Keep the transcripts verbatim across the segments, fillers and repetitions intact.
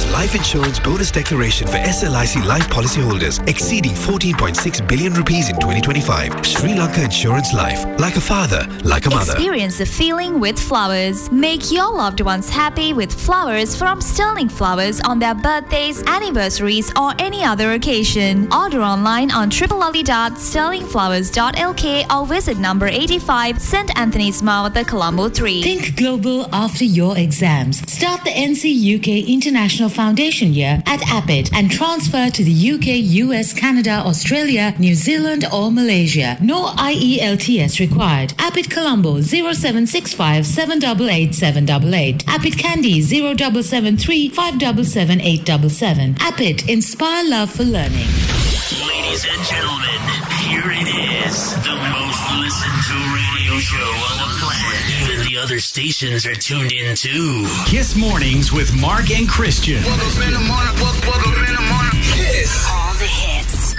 life insurance bonus declaration for S L I C life policy holders exceeding fourteen point six billion rupees in twenty twenty-five. Sri Lanka Insurance Life. Like a father, like a mother. Experience the feeling with flowers. Make your loved ones happy with flowers from Sterling Flowers on their birthdays, anniversaries or any other occasion. Order online on w w w dot sterling flowers dot l k or visit number eighty-five Saint Anthony's Mawatha, Colombo three. Think global after your exams. Start the N C U K International Foundation year at Appit and transfer to the U K, U S, Canada, Australia, New Zealand or Malaysia. No I E L T S required. Appit Colombo zero seven six five seven eight eight seven eight eight. Appit Kandy zero seven seven three five seven seven eight seven seven. Appit, inspire love for learning. Ladies and gentlemen, here it is, the most listened to radio show on the planet. Even the other stations are tuned in too. Kiss Mornings with Mark and Christian. Woke up in the morning, woke, woke up in the morning. Kiss. All the hits.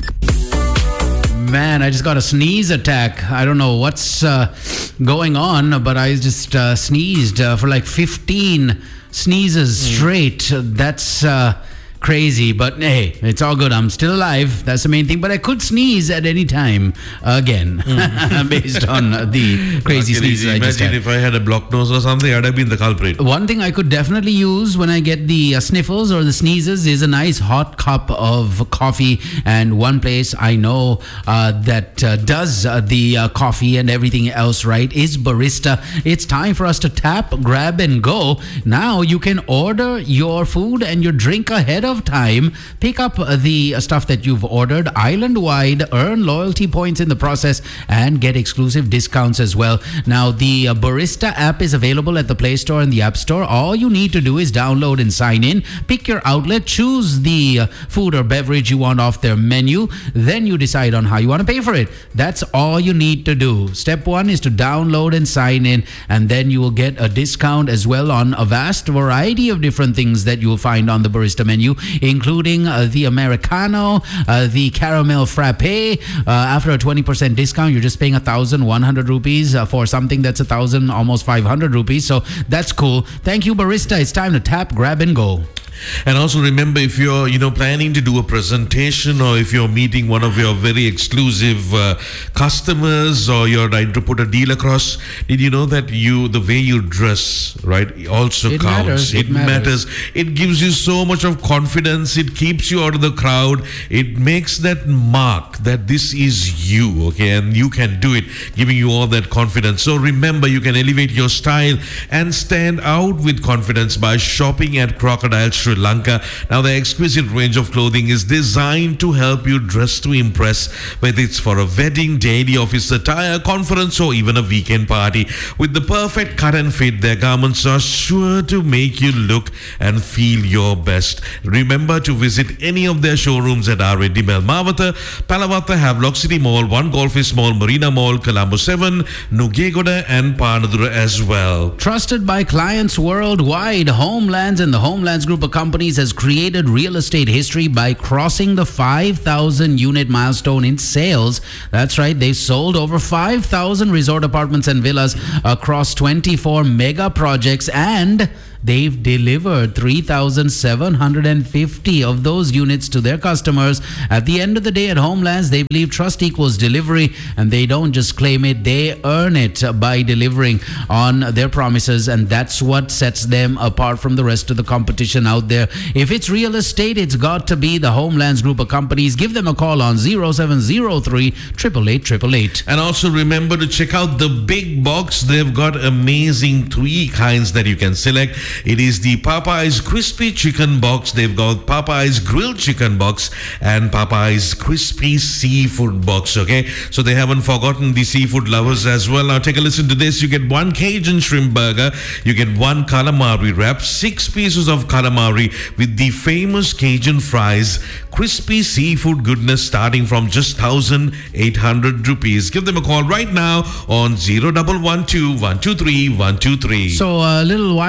Man, I just got a sneeze attack. I don't know what's uh, going on, but I just uh, sneezed uh, for like fifteen sneezes mm. straight. That's uh, crazy, but hey, it's all good. I'm still alive. That's the main thing. But I could sneeze at any time again, mm. based on the crazy sneezes I just had. Imagine if I had a blocked nose or something, I'd have been the culprit. One thing I could definitely use when I get the uh, sniffles or the sneezes is a nice hot cup of coffee. And one place I know uh, that uh, does uh, the uh, coffee and everything else right is Barista. It's time for us to tap, grab, and go. Now you can order your food and your drink ahead of time. Pick up the stuff that you've ordered island-wide, earn loyalty points in the process, and get exclusive discounts as well. Now, the uh, Barista app is available at the Play Store and the App Store. All you need to do is download and sign in. Pick your outlet, choose the uh, food or beverage you want off their menu. Then you decide on how you want to pay for it. That's all you need to do. Step one is to download and sign in, and then you will get a discount as well on a vast variety of different things that you will find on the Barista menu, including uh, the Americano, uh, the caramel frappe. Uh, after a twenty percent discount, you're just paying one thousand one hundred rupees uh, for something that's one thousand, almost five hundred rupees. So that's cool. Thank you, Barista. It's time to tap, grab, and go. And also remember, if you're, you know, planning to do a presentation, or if you're meeting one of your very exclusive uh, customers, or you're trying to put a deal across, did you know that you, the way you dress, right, also it counts. Matters. It, it matters. matters. It gives you so much of confidence. It keeps you out of the crowd. It makes that mark that this is you, okay, and you can do it, giving you all that confidence. So remember, you can elevate your style and stand out with confidence by shopping at Crocodile Sri Lanka. Now, the exquisite range of clothing is designed to help you dress to impress, whether it's for a wedding, daily office attire, conference, or even a weekend party. With the perfect cut and fit, their garments are sure to make you look and feel your best. Remember to visit any of their showrooms at R eighty Mall Mawatha, Palawatha, Havelock City Mall, One Golfis Mall, Marina Mall, Colombo seven, Nugegoda, and Panadura as well. Trusted by clients worldwide, Homelands and the Homelands Group of Companies has created real estate history by crossing the five thousand unit milestone in sales. That's right, they've sold over five thousand resort apartments and villas across twenty-four mega projects, and they've delivered three thousand seven hundred fifty of those units to their customers. At the end of the day, at Homelands, they believe trust equals delivery, and they don't just claim it, they earn it by delivering on their promises, and that's what sets them apart from the rest of the competition out there. If it's real estate, it's got to be the Homelands Group of Companies. Give them a call on zero seven zero three, eight eight eight, eight eight eight. And also remember to check out the big box. They've got amazing three kinds that you can select. It is the Popeyes Crispy Chicken Box. They've got Popeyes Grilled Chicken Box and Popeyes Crispy Seafood Box, okay? So they haven't forgotten the seafood lovers as well. Now take a listen to this. You get one Cajun shrimp burger. You get one calamari wrap, six pieces of calamari with the famous Cajun fries, crispy seafood goodness starting from just one thousand eight hundred rupees. Give them a call right now on zero one one two, one two three, one two three. So a little while ago, you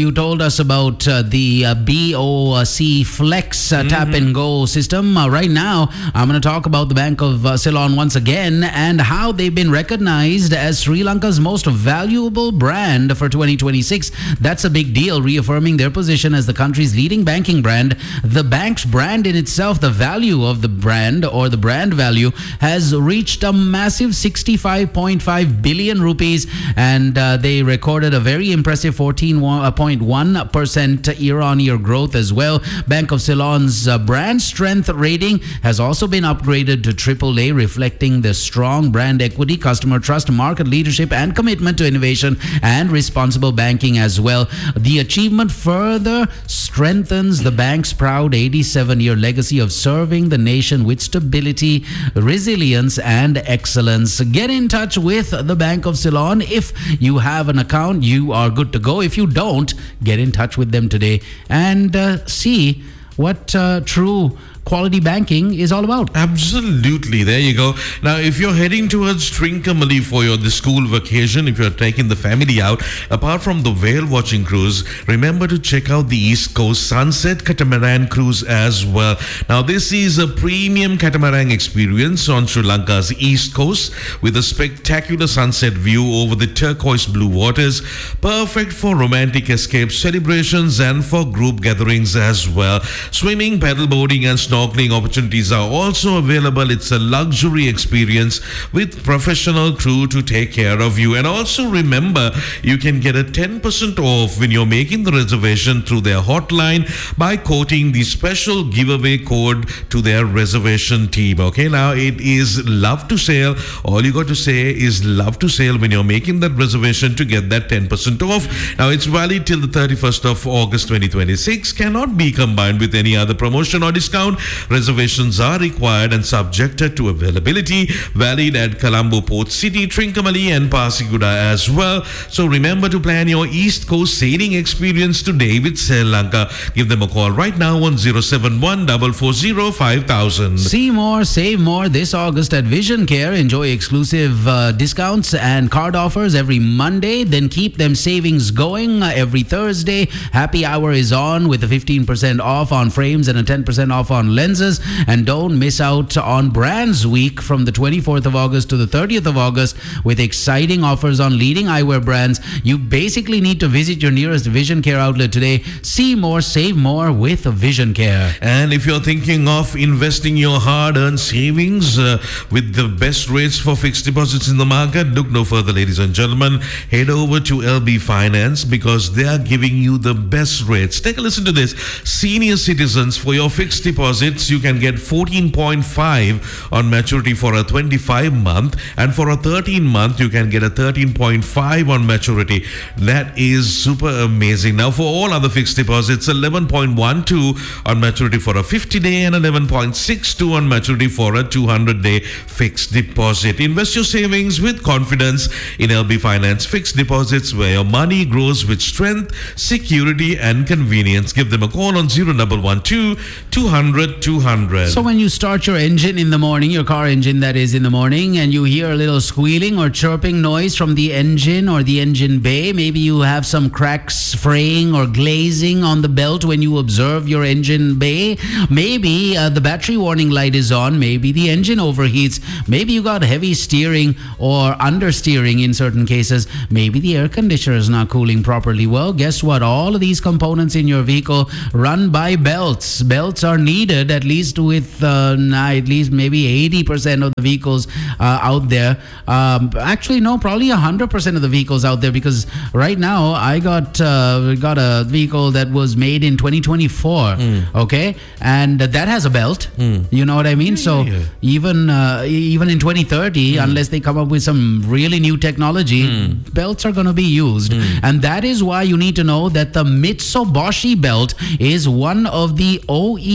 you told us about uh, the uh, B O C Flex uh, mm-hmm. tap and go system. Uh, right now, I'm going to talk about the Bank of uh, Ceylon once again and how they've been recognized as Sri Lanka's most valuable brand for twenty twenty-six. That's a big deal, reaffirming their position as the country's leading banking brand. The bank's brand in itself, the value of the brand or the brand value, has reached a massive sixty-five point five billion rupees, and uh, they recorded a very impressive fourteen point one percent year-on-year growth as well. Bank of Ceylon's uh, brand strength rating has also been upgraded to triple A, reflecting the strong brand equity, customer trust, market leadership, and commitment to innovation and responsible banking as well. The achievement further strengthens the bank's proud eighty-seven-year legacy of serving the nation with stability, resilience, and excellence. Get in touch with the Bank of Ceylon. If you have an account, you are good to go. If you don't, get in touch with them today and uh, see what uh, true quality banking is all about. Absolutely. There you go. Now, if you're heading towards Trincomalee for your the school vacation, if you're taking the family out, apart from the whale watching cruise, remember to check out the East Coast Sunset Catamaran Cruise as well. Now, this is a premium catamaran experience on Sri Lanka's East Coast with a spectacular sunset view over the turquoise blue waters, perfect for romantic escapes, celebrations, and for group gatherings as well. Swimming, paddleboarding, and snorkeling opportunities are also available. It's a luxury experience with professional crew to take care of you. And also remember, you can get a ten percent off when you're making the reservation through their hotline by quoting the special giveaway code to their reservation team. Okay, now it is Love to Sail. All you got to say is Love to Sail when you're making that reservation to get that ten percent off. Now it's valid till the thirty-first of August twenty twenty-six. Cannot be combined with any other promotion or discount. Reservations are required and subjected to availability. Valid at Colombo Port City, Trincomalee, and Pasiguda as well. So remember to plan your East Coast sailing experience today with Sri Lanka. Give them a call right now on zero seven one four four zero five thousand. See more, save more this August at Vision Care. Enjoy exclusive uh, discounts and card offers every Monday. Then keep them savings going uh, every Thursday. Happy hour is on with a fifteen percent off on frames and a ten percent off on lenses. And don't miss out on Brands Week from the twenty-fourth of August to the thirtieth of August with exciting offers on leading eyewear brands. You basically need to visit your nearest Vision Care outlet today. See more, save more with Vision Care. And if you're thinking of investing your hard-earned savings uh, with the best rates for fixed deposits in the market, look no further, ladies and gentlemen. Head over to L B Finance because they are giving you the best rates. Take a listen to this. Senior citizens, for your fixed deposits, you can get fourteen point five on maturity for a twenty-five month, and for a thirteen month you can get a thirteen point five on maturity. That is super amazing. Now for all other fixed deposits, eleven point one two on maturity for a fifty day and eleven point six two on maturity for a two hundred day fixed deposit. Invest your savings with confidence in L B Finance Fixed Deposits, where your money grows with strength, security, and convenience. Give them a call on zero one one two two hundred two hundred. So when you start your engine in the morning, your car engine that is in the morning, and you hear a little squealing or chirping noise from the engine or the engine bay, maybe you have some cracks, fraying, or glazing on the belt when you observe your engine bay. Maybe uh, the battery warning light is on. Maybe the engine overheats. Maybe you got heavy steering or understeering in certain cases. Maybe the air conditioner is not cooling properly. Well, guess what? All of these components in your vehicle run by belts. Belts are needed at least with uh, at least maybe eighty percent of the vehicles uh, out there. Um, actually, no, probably one hundred percent of the vehicles out there, because right now I got uh, got a vehicle that was made in twenty twenty-four, mm. okay, and that has a belt. Mm. You know what I mean? Yeah, so yeah, yeah. even uh, even in twenty thirty, mm. unless they come up with some really new technology, mm. belts are going to be used, mm. and that is why you need to know that the Mitsubishi belt is one of the O E M brands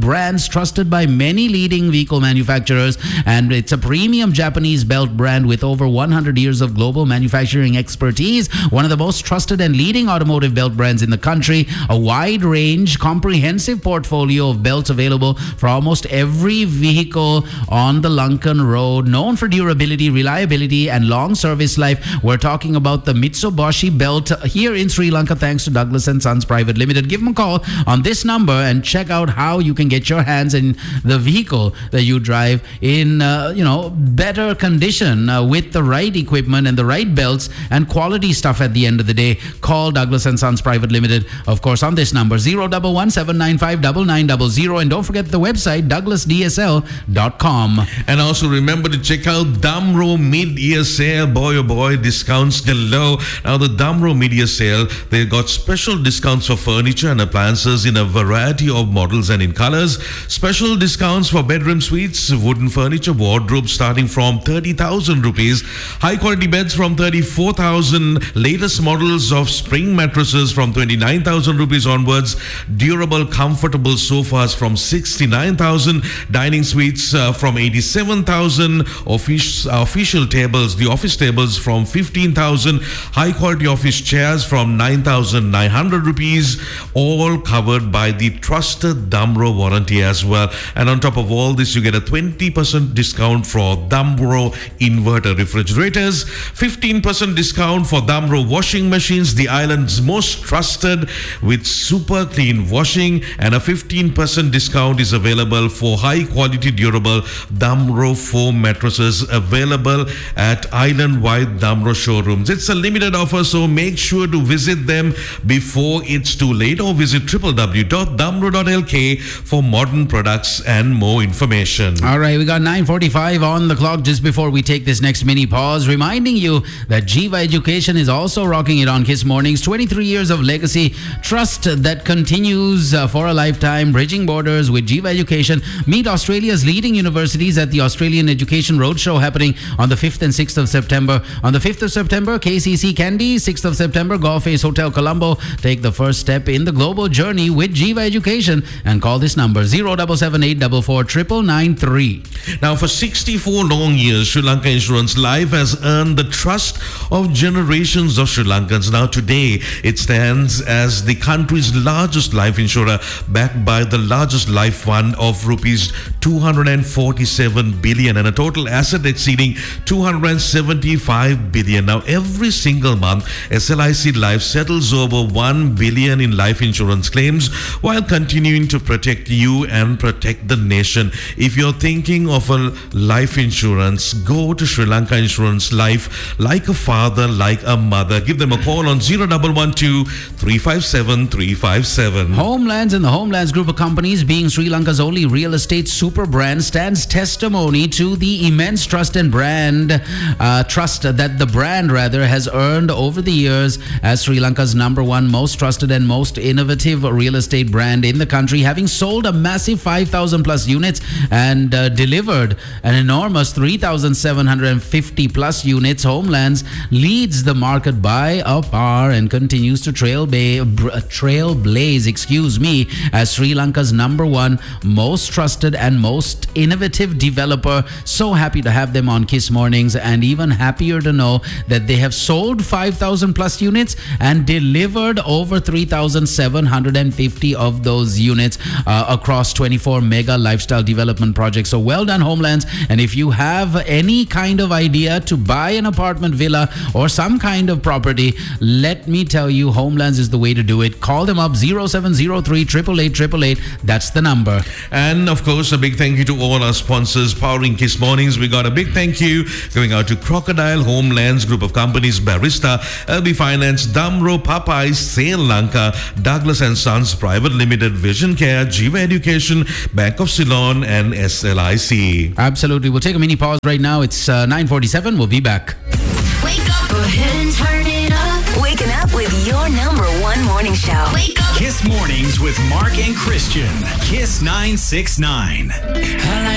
brands trusted by many leading vehicle manufacturers, and it's a premium Japanese belt brand with over one hundred years of global manufacturing expertise. One of the most trusted and leading automotive belt brands in the country. A wide range, comprehensive portfolio of belts available for almost every vehicle on the Lankan road. Known for durability, reliability, and long service life, we're talking about the Mitsubishi belt here in Sri Lanka, thanks to Douglas and Sons Private Limited. Give them a call on this number and check out how you can get your hands in the vehicle that you drive in, uh, you know, better condition uh, with the right equipment and the right belts and quality stuff at the end of the day. Call Douglas and Sons Private Limited, of course, on this number, zero one one, seven nine five, nine nine zero zero. And don't forget the website, douglas d s l dot com. And also remember to check out Damro Mid-Year Sale. Boy, oh boy, discounts galore. Now, the Damro Mid-Year Sale, they've got special discounts for furniture and appliances in a variety of models and in colors. Special discounts for bedroom suites, wooden furniture, wardrobes starting from thirty thousand rupees. High-quality beds from thirty-four thousand. Latest models of spring mattresses from twenty-nine thousand rupees onwards. Durable, comfortable sofas from sixty-nine thousand. Dining suites uh, from eighty-seven thousand. Office, uh, official tables, the office tables from fifteen thousand. High quality office chairs from nine thousand nine hundred rupees. All covered by the trusted Damro warranty as well. And on top of all this, you get a twenty percent discount for Damro inverter refrigerators. fifteen percent discount for Damro washing machines, the island's most trusted with super clean washing. And a fifteen percent discount is available for high quality durable Damro foam mattresses available at island-wide Damro showrooms. It's a limited offer, so make sure to visit them before it's too late, or visit w w w dot damro dot l k for modern products and more information. All right, we got nine forty-five on the clock just before we take this next mini pause, reminding you that Jiva Education is also rocking it on Kiss Mornings. twenty-three years of legacy, trust that continues uh, for a lifetime, bridging borders with Jiva Education. Meet Australia's leading universities at the Australian Education Roadshow happening on the fifth and sixth of September. On the fifth of September, K C C Kandy. sixth of September, Golf Face Hotel Colombo. Take the first step in the global journey with Jiva Education and call this number, zero seven seven eight four four nine nine nine three. Now, for sixty-four long years, Sri Lanka Insurance Life has earned the trust of generations of Sri Lankans. Now, today, it stands as the country's largest life insurer, backed by the largest life fund of rupees two hundred forty-seven billion and a total asset exceeding two hundred seventy-five billion. Now, every single month, S L I C Life settles over one billion in life insurance claims while continuing to protect you and protect the nation. If you're thinking of a life insurance, go to Sri Lanka Insurance Life like a father, like a mother. Give them a call on zero one one two, three five seven, three five seven. Homelands and the Homelands Group of Companies, being Sri Lanka's only real estate super brand, stands testimony to the immense trust and brand uh, trust that the brand rather has earned over the years as Sri Lanka's number one most trusted and most innovative real estate brand in the country, having sold a massive five thousand plus units and uh, delivered an enormous three thousand seven hundred fifty plus units. Homelands leads the market by a far and continues to trail bay, trailblaze, excuse me, as Sri Lanka's number one most trusted and most innovative developer. So happy to have them on Kiss Mornings, and even happier to know that they have sold five thousand plus units and delivered over three thousand seven hundred fifty of those units uh, across twenty-four mega lifestyle development projects. So well done, Homelands. And if you have any kind of idea to buy an apartment, villa, or some kind of property, let me tell you, Homelands is the way to do it. Call them up, zero seven zero three, eight eight eight, eight eight eight. That's the number. And of course, a big thank you to all our sponsors powering Kiss Mornings. We got a big thank you going out to Crocodile, Homelands Group of Companies, Barista, L B Finance, Damro, Popeyes, Sri Lanka, Douglas and Sons Private Limited, Vision Care, Jiva Education, Bank of Ceylon, and S L I C. Absolutely. We'll take a mini pause right now. It's uh, nine forty-seven. We'll be back. Wake up, go ahead and turn it up. Waking up with your number one morning show. Wake up. Kiss Mornings with Mark and Christian. Kiss nine six nine.